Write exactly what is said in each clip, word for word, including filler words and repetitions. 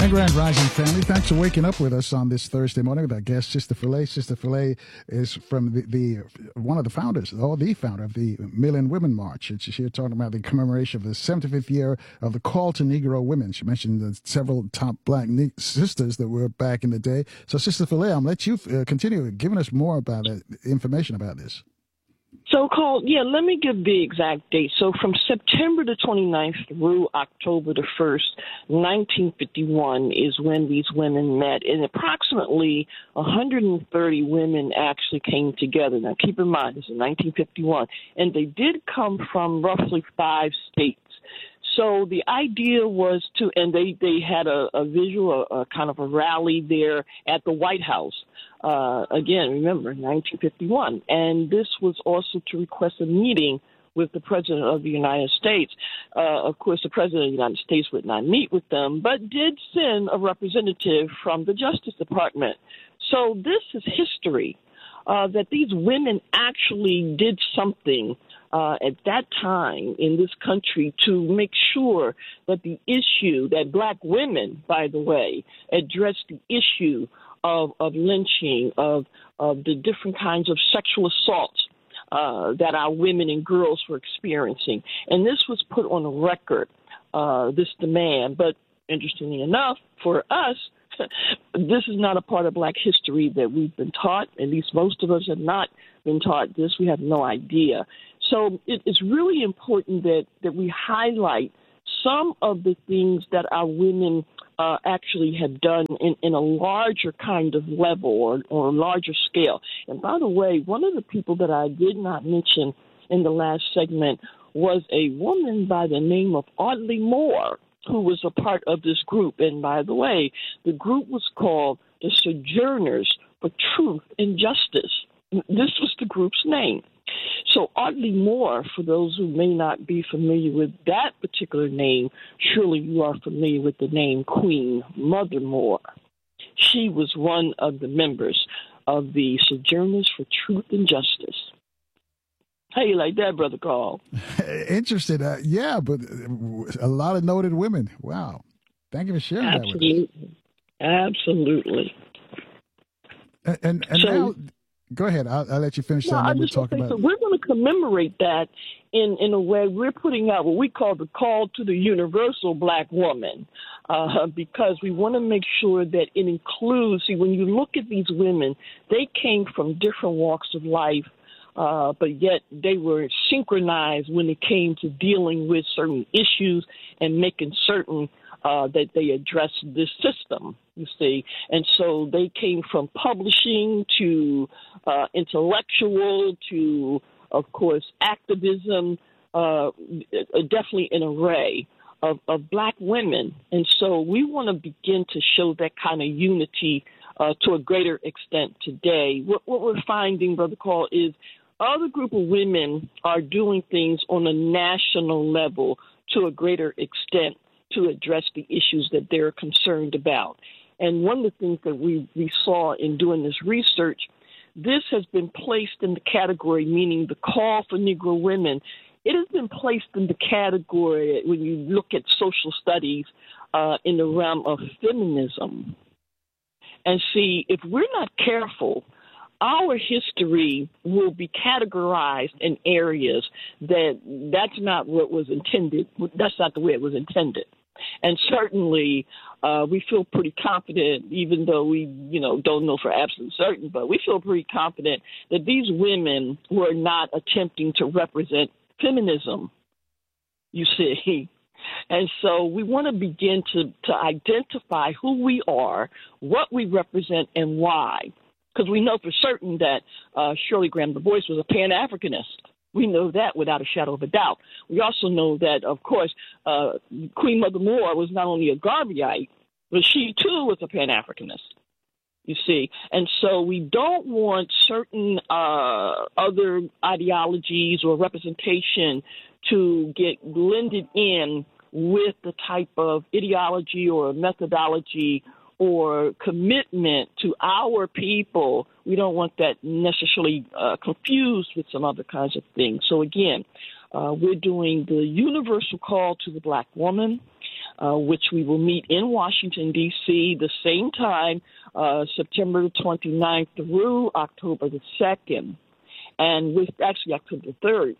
And Grand Rising family, thanks for waking up with us on this Thursday morning with our guest, Sister Philae. Sister Philae is from the, the one of the founders, or the founder of the Million Women March. And she's here talking about the commemoration of the seventy-fifth year of the call to Negro women. She mentioned the several top black ne- sisters that were back in the day. So, Sister Philae, I'm going to let you uh, continue giving us more about it, information about this. So, called, yeah, let me give the exact date. So from September the twenty-ninth through October the first, nineteen fifty-one is when these women met. And approximately one hundred thirty women actually came together. Now, keep in mind, this is nineteen fifty-one. And they did come from roughly five states. So the idea was to, and they, they had a, a visual, a, a kind of a rally there at the White House. Uh, again, remember, nineteen fifty-one. And this was also to request a meeting with the President of the United States. Uh, of course, the President of the United States would not meet with them, but did send a representative from the Justice Department. So this is history, uh, that these women actually did something Uh, at that time in this country to make sure that the issue, that black women, by the way, addressed the issue of, of lynching, of, of the different kinds of sexual assaults uh, that our women and girls were experiencing. And this was put on a record, uh, this demand. But interestingly enough, for us, this is not a part of black history that we've been taught. At least most of us have not been taught this. We have no idea. So it, it's really important that, that we highlight some of the things that our women uh, actually have done in, in a larger kind of level or, or a larger scale. And by the way, one of the people that I did not mention in the last segment was a woman by the name of Audley Moore, who was a part of this group. And by the way, the group was called the Sojourners for Truth and Justice. This was the group's name. So Audley Moore, for those who may not be familiar with that particular name, surely you are familiar with the name Queen Mother Moore. She was one of the members of the Sojourners for Truth and Justice. How you like that, Brother Carl? Interesting. Uh, yeah, but a lot of noted women. Wow. Thank you for sharing Absolutely. that with us. Absolutely. And, and, and so, now... Go ahead. I'll, I'll let you finish no, that. And then I we'll just talk say, about so we're going to commemorate that in, in a way. We're putting out what we call the call to the universal black woman, uh, because we want to make sure that it includes, see, when you look at these women, they came from different walks of life, uh, but yet they were synchronized when it came to dealing with certain issues and making certain uh, that they addressed this system. You see, and so they came from publishing to uh, intellectual to, of course, activism, uh, definitely an array of, of black women. And so we want to begin to show that kind of unity uh, to a greater extent today. What, what we're finding, Brother Carl, is other group of women are doing things on a national level to a greater extent to address the issues that they're concerned about. And one of the things that we, we saw in doing this research, this has been placed in the category, meaning the call for Negro women, it has been placed in the category when you look at social studies uh, in the realm of feminism. And see, if we're not careful, our history will be categorized in areas that that's not what was intended. That's not the way it was intended. And certainly, uh, we feel pretty confident, even though we, you know, don't know for absolute certain, but we feel pretty confident that these women were not attempting to represent feminism, you see. And so we want to begin to, to identify who we are, what we represent, and why. Because we know for certain that uh, Shirley Graham Du Bois was a Pan-Africanist. We know that without a shadow of a doubt. We also know that, of course, uh, Queen Mother Moore was not only a Garveyite, but she, too, was a Pan-Africanist, you see. And so we don't want certain uh, other ideologies or representation to get blended in with the type of ideology or methodology or commitment to our people. We don't want that necessarily uh, confused with some other kinds of things. So again, uh, we're doing the universal call to the black woman. uh, which we will meet in Washington, D C the same time, uh, September the twenty-ninth through October the second, and with actually October the third.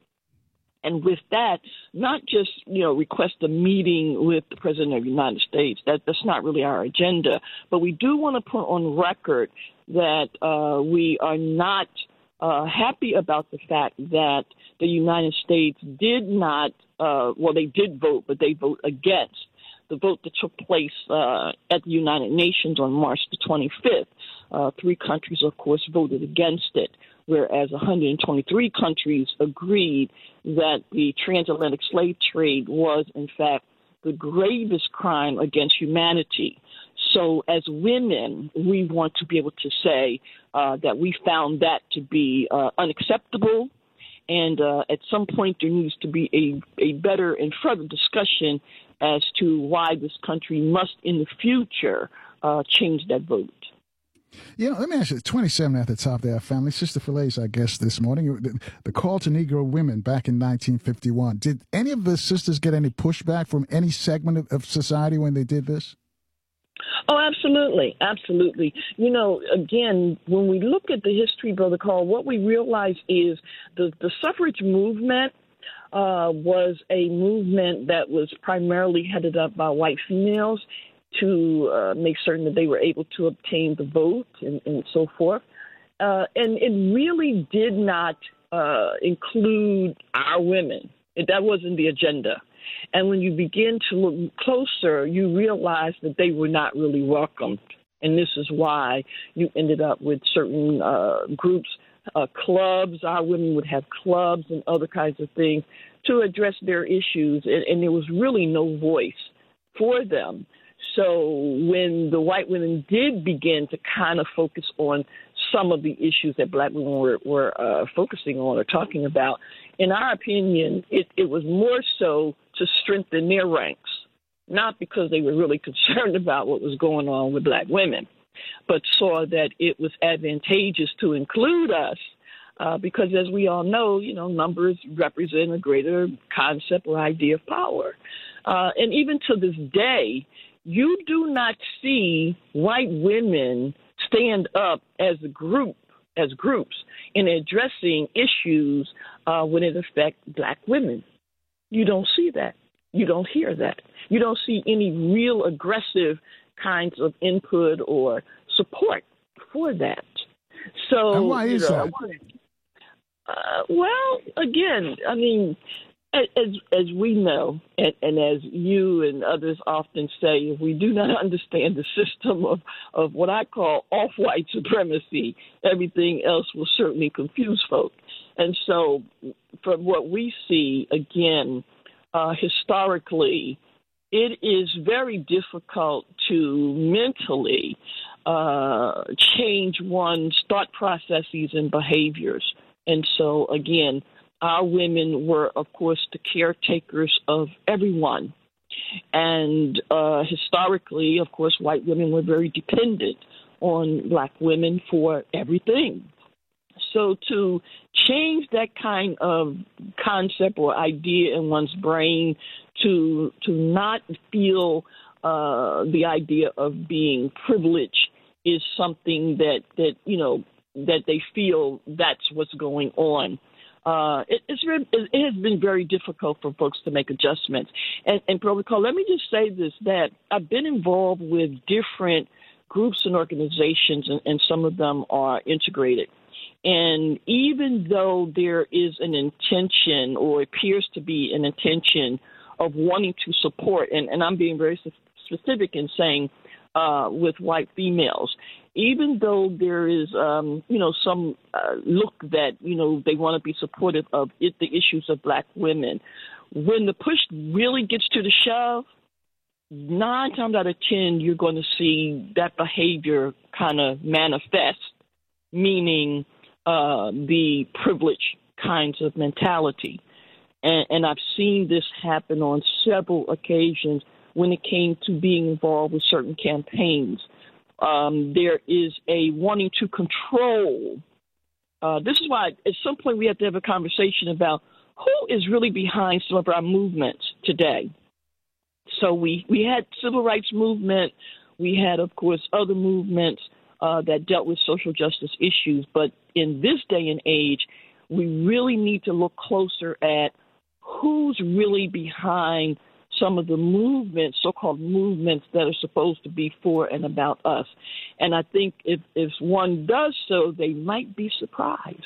And with that, not just, you know, request a meeting with the President of the United States. That, that's not really our agenda. But we do want to put on record that uh, we are not uh, happy about the fact that the United States did not, uh, well, they did vote, but they vote against the vote that took place uh, at the United Nations on March the twenty-fifth. Uh, three countries, of course, voted against it, whereas one hundred twenty-three countries agreed that the transatlantic slave trade was, in fact, the gravest crime against humanity. So as women, we want to be able to say uh, that we found that to be uh, unacceptable. And uh, at some point, there needs to be a, a better and further discussion as to why this country must, in the future, uh, change that vote. You know, let me ask you, twenty-seven at the top there, family. Sister Philea's our guest this morning. The, the call to Negro women back in nineteen fifty-one. Did any of the sisters get any pushback from any segment of, of society when they did this? Oh, absolutely. Absolutely. You know, again, when we look at the history, Brother Carl, what we realize is the, the suffrage movement uh, was a movement that was primarily headed up by white females to uh, make certain that they were able to obtain the vote and, and so forth. Uh, and it really did not uh, include our women. It, that wasn't the agenda. And when you begin to look closer, you realize that they were not really welcomed. And this is why you ended up with certain uh, groups, uh, clubs. Our women would have clubs and other kinds of things to address their issues. And, and there was really no voice for them. So when the white women did begin to kind of focus on some of the issues that black women were, were uh, focusing on or talking about, in our opinion, it, it was more so to strengthen their ranks, not because they were really concerned about what was going on with black women, but saw that it was advantageous to include us uh, because, as we all know, you know, numbers represent a greater concept or idea of power. Uh, and even to this day, you do not see white women stand up as a group, as groups, in addressing issues uh, when it affects black women. You don't see that. You don't hear that. You don't see any real aggressive kinds of input or support for that. So, and why is you know, that? Uh, well, again, I mean, as as we know, and, and as you and others often say, if we do not understand the system of, of what I call off-white supremacy, everything else will certainly confuse folk. And so from what we see, again, uh, historically, it is very difficult to mentally uh, change one's thought processes and behaviors. And so, again, our women were, of course, the caretakers of everyone. And uh, historically, of course, white women were very dependent on black women for everything. So to change that kind of concept or idea in one's brain to to not feel uh, the idea of being privileged is something that, that, you know, that they feel that's what's going on. Uh, it, it's very, it has been very difficult for folks to make adjustments. And, and Brother Carl, let me just say this, that I've been involved with different groups and organizations, and, and some of them are integrated. And even though there is an intention, or appears to be an intention, of wanting to support, and, and I'm being very specific in saying uh, with white females, even though there is, um, you know, some uh, look that, you know, they want to be supportive of it, the issues of black women, when the push really gets to the shove, nine times out of ten, you're going to see that behavior kind of manifest, meaning uh, the privileged kinds of mentality. And, and I've seen this happen on several occasions when it came to being involved with certain campaigns. Um, there is a wanting to control. Uh, this is why at some point we have to have a conversation about who is really behind some of our movements today. So we, we had civil rights movement. We had, of course, other movements uh, that dealt with social justice issues. But in this day and age, we really need to look closer at who's really behind some of the movements, so-called movements that are supposed to be for and about us. And I think if, if one does so, they might be surprised.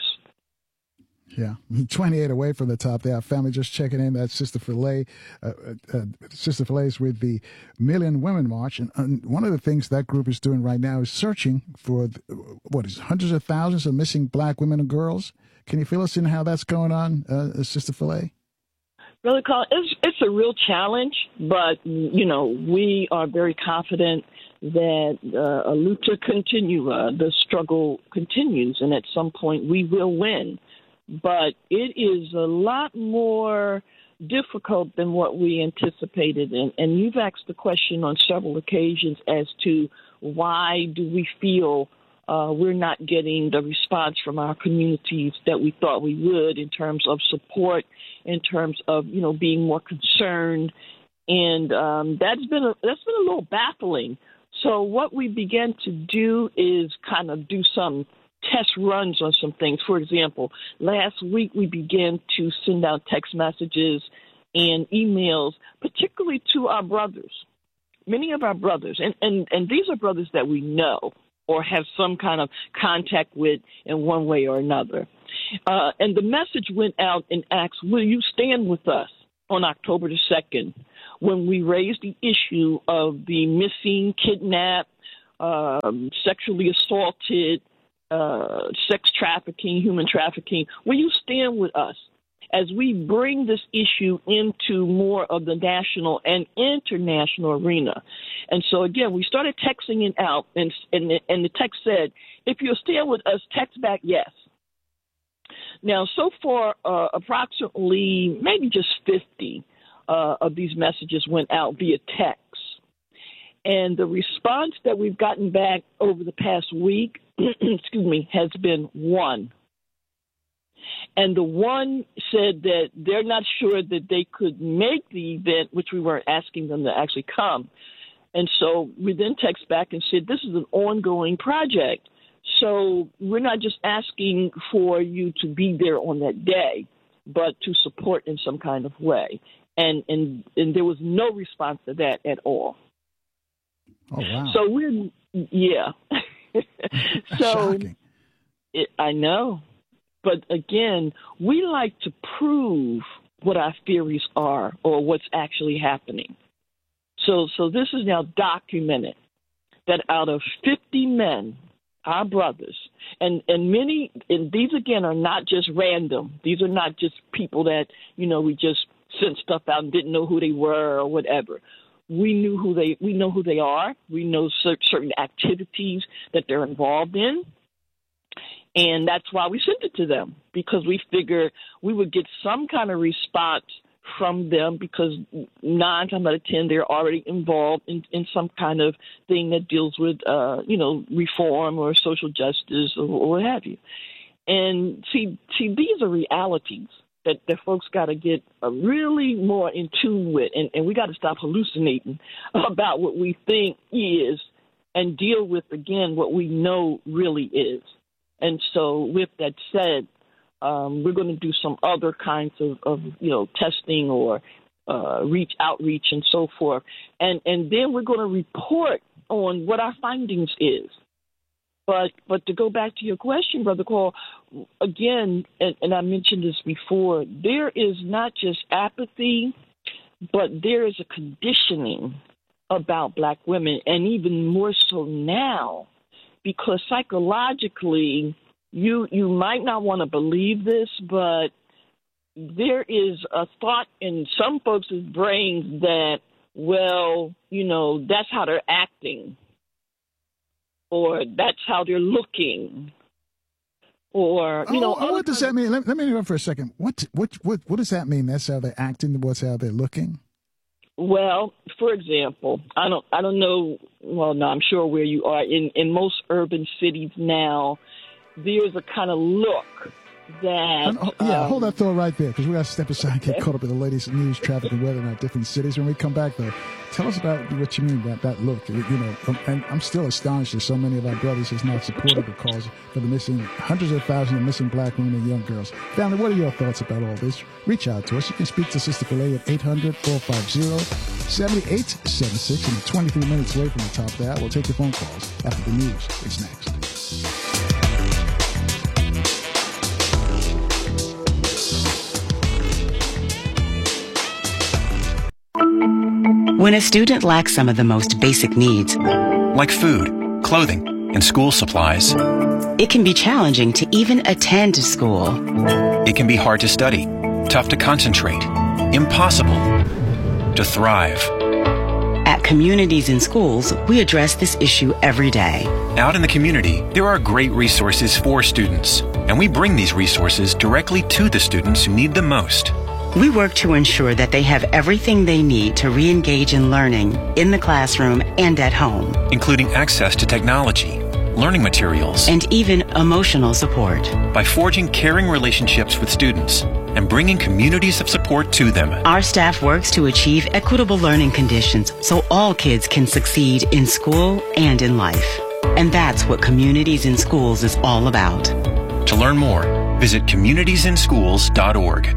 Yeah, twenty-eight away from the top there. Our family just checking in. That's Sister Philae. Uh, uh, Sister Philae is with the Million Women March. And, and one of the things that group is doing right now is searching for, what is hundreds of thousands of missing black women and girls. Can you fill us in how that's going on, uh, Sister Philae? Brother Carl, it's, it's a real challenge, but, you know, we are very confident that uh, Lucha continua, the struggle continues, and at some point we will win. But it is a lot more difficult than what we anticipated. And, and you've asked the question on several occasions as to why do we feel uh, we're not getting the response from our communities that we thought we would in terms of support, in terms of, you know, being more concerned. And um, that's been a, that's been a little baffling. So what we began to do is kind of do some test runs on some things. For example, last week we began to send out text messages and emails, particularly to our brothers, many of our brothers. And, and, and these are brothers that we know or have some kind of contact with in one way or another. Uh, and the message went out and asked, will you stand with us on October the second when we raise the issue of the missing, kidnapped, um, sexually assaulted, Uh, sex trafficking, human trafficking? Will you stand with us as we bring this issue into more of the national and international arena? And so, again, we started texting it out, and, and, and the text said, if you'll stand with us, text back yes. Now, so far, uh, approximately maybe just fifty uh, of these messages went out via text. And the response that we've gotten back over the past week, excuse me, has been one. And the one said that they're not sure that they could make the event, which we weren't asking them to actually come. And so we then text back and said, this is an ongoing project. So we're not just asking for you to be there on that day, but to support in some kind of way. And and, and there was no response to that at all. Oh, wow. So we're, yeah. so it, I know. But again, we like to prove what our theories are or what's actually happening. So, so this is now documented that out of fifty men, our brothers, and, and many, and these again are not just random. These are not just people that, you know, we just sent stuff out and didn't know who they were or whatever. We knew who they, we know who they are. We know certain activities that they're involved in. And that's why we sent it to them, because we figured we would get some kind of response from them, because nine times out of ten, they're already involved in, in some kind of thing that deals with, uh, you know, reform or social justice or, or what have you. And see, see, these are realities that, that folks got to get uh, really more in tune with, and, and we got to stop hallucinating about what we think is and deal with, again, what we know really is. And so with that said, um, we're going to do some other kinds of, of you know, testing or uh, reach outreach and so forth. And, and then we're going to report on what our findings is. But but to go back to your question, Brother Cole, again, and, and I mentioned this before, there is not just apathy, but there is a conditioning about black women, and even more so now, because psychologically, you you might not want to believe this, but there is a thought in some folks' brains that, well, you know, that's how they're acting, or that's how they're looking, or, you oh, know. Oh, what does that mean? Let, let me interrupt for a second. What, what, what, what does that mean? That's how they're acting? What's how they're looking? Well, for example, I don't I don't know, well, no, I'm sure where you are. In, in most urban cities now, there's a kind of look that. And, oh, yeah, um, hold that thought right there, because we got to step aside and get caught up in the latest news, traffic, and weather in our different cities. When we come back, though, tell us about what you mean by that look. You know, and I'm still astonished that so many of our brothers has not supported the cause for the missing, hundreds of thousands of missing black women and young girls. Family, what are your thoughts about all this? Reach out to us. You can speak to Sister Filet at eight hundred, four five zero, seven eight seven six. And twenty-three minutes away from the top of that, we'll take your phone calls after the news. It's next. When a student lacks some of the most basic needs, like food, clothing, and school supplies, it can be challenging to even attend school. It can be hard to study, tough to concentrate, impossible to thrive. At Communities in Schools, we address this issue every day. Out in the community, there are great resources for students, and we bring these resources directly to the students who need them most. We work to ensure that they have everything they need to re-engage in learning in the classroom and at home, including access to technology, learning materials, and even emotional support. By forging caring relationships with students and bringing communities of support to them, our staff works to achieve equitable learning conditions so all kids can succeed in school and in life. And that's what Communities in Schools is all about. To learn more, visit communities in schools dot org.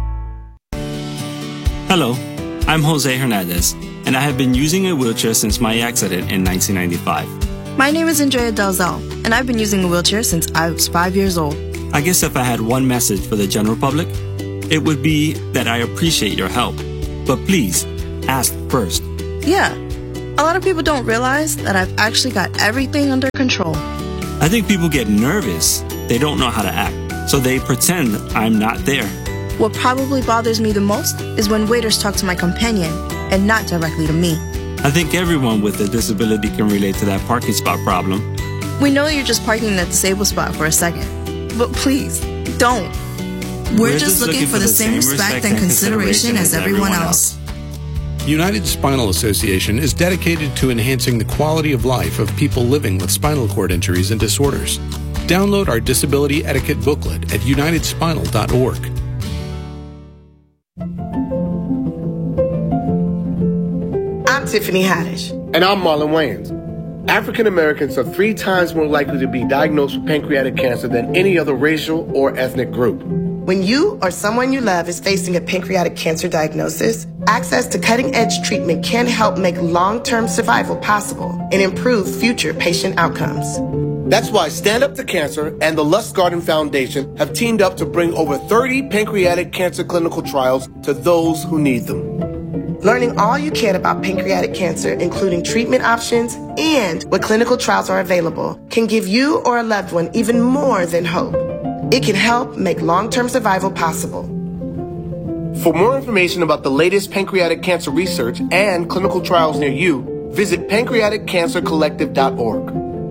Hello, I'm Jose Hernandez, and I have been using a wheelchair since my accident in nineteen ninety-five. My name is Andrea Delzell, and I've been using a wheelchair since I was five years old. I guess if I had one message for the general public, it would be that I appreciate your help. But please, ask first. Yeah, a lot of people don't realize that I've actually got everything under control. I think people get nervous. They don't know how to act, so they pretend I'm not there. What probably bothers me the most is when waiters talk to my companion and not directly to me. I think everyone with a disability can relate to that parking spot problem. We know you're just parking in that disabled spot for a second, but please, don't. We're, We're just, just looking, looking for the same respect and consideration as everyone else. United Spinal Association is dedicated to enhancing the quality of life of people living with spinal cord injuries and disorders. Download our disability etiquette booklet at united spinal dot org. I'm Tiffany Haddish. And I'm Marlon Wayans. African Americans are three times more likely to be diagnosed with pancreatic cancer than any other racial or ethnic group. When you or someone you love is facing a pancreatic cancer diagnosis, access to cutting-edge treatment can help make long-term survival possible and improve future patient outcomes. That's why Stand Up to Cancer and the Lustgarten Foundation have teamed up to bring over thirty pancreatic cancer clinical trials to those who need them. Learning all you can about pancreatic cancer, including treatment options and what clinical trials are available, can give you or a loved one even more than hope. It can help make long-term survival possible. For more information about the latest pancreatic cancer research and clinical trials near you, visit pancreatic cancer collective dot org.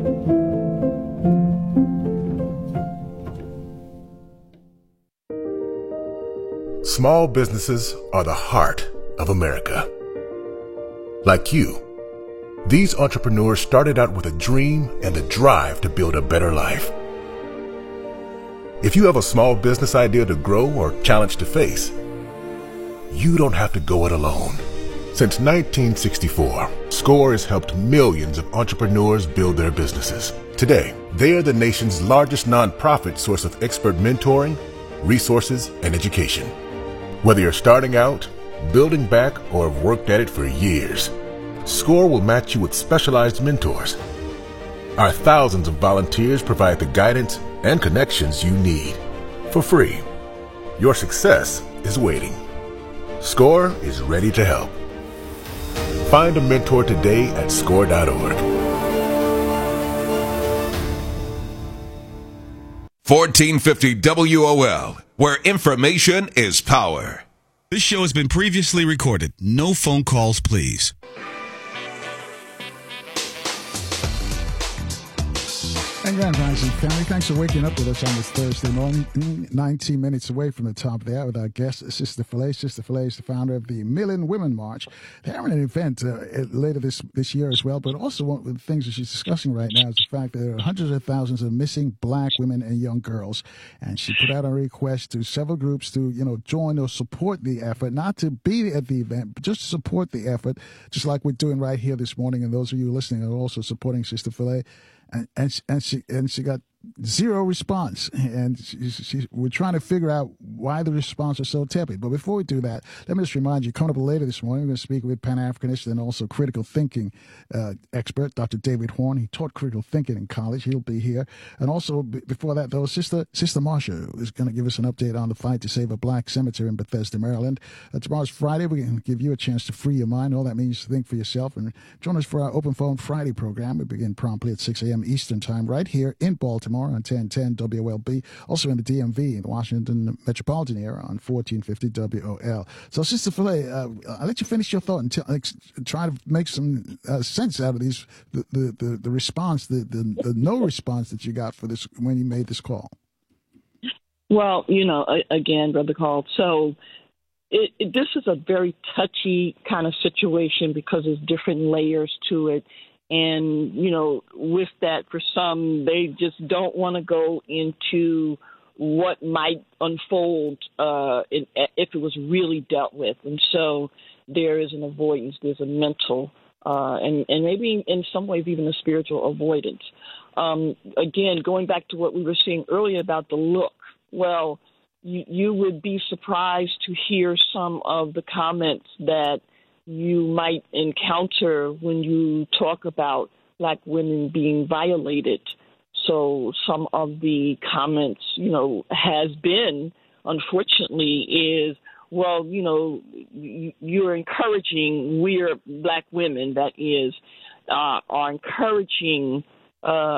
Small businesses are the heart of America. Like you, these entrepreneurs started out with a dream and the drive to build a better life. If you have a small business idea to grow or challenge to face, you don't have to go it alone. Since nineteen sixty-four, SCORE has helped millions of entrepreneurs build their businesses. Today, they are the nation's largest nonprofit source of expert mentoring, resources, and education. Whether you're starting out, building back, or have worked at it for years, SCORE will match you with specialized mentors. Our thousands of volunteers provide the guidance and connections you need for free. Your success is waiting. SCORE is ready to help. Find a mentor today at score dot org. fourteen fifty W O L, where information is power. This show has been previously recorded. No phone calls, please. And Grand Grand Rising family, thanks for waking up with us on this Thursday morning. nineteen minutes away from the top of the hour with our guest, Sister Philae. Sister Philae is the founder of the Million Women March. They're having an event uh, later this, this year as well, but also one of the things that she's discussing right now is the fact that there are hundreds of thousands of missing black women and young girls. And she put out a request to several groups to, you know, join or support the effort, not to be at the event, but just to support the effort, just like we're doing right here this morning. And those of you listening are also supporting Sister Philae. And, and, and she and she got zero response, and she, she, we're trying to figure out why the response is so tepid. But before we do that, let me just remind you, coming up later this morning, we're going to speak with Pan-Africanist and also critical thinking uh, expert, Doctor David Horn. He taught critical thinking in college. He'll be here. And also, b- before that, though, Sister Sister Marsha is going to give us an update on the fight to save a black cemetery in Bethesda, Maryland. Uh, tomorrow's Friday. We're going to give you a chance to free your mind. All that means to think for yourself. And join us for our Open Phone Friday program. We begin promptly at six a.m. Eastern Time right here in Baltimore on ten ten W O L B, also in the D M V in the Washington metropolitan area on fourteen fifty W O L. So, Sister Philae, uh, I'll let you finish your thought and t- uh, try to make some uh, sense out of these the the, the, the response, the, the the no response that you got for this when you made this call. Well, you know, again, Brother Carl, so it, it, this is a very touchy kind of situation because there's different layers to it. And, you know, with that, for some, they just don't want to go into what might unfold uh, in, if it was really dealt with. And so there is an avoidance. There's a mental uh, and, and maybe in some ways even a spiritual avoidance. Um, again, going back to what we were saying earlier about the look, well, you, you would be surprised to hear some of the comments that you might encounter when you talk about black women being violated. So some of the comments, you know, has been, unfortunately, is, well, you know, you're encouraging, we're black women, that is, uh, are encouraging uh,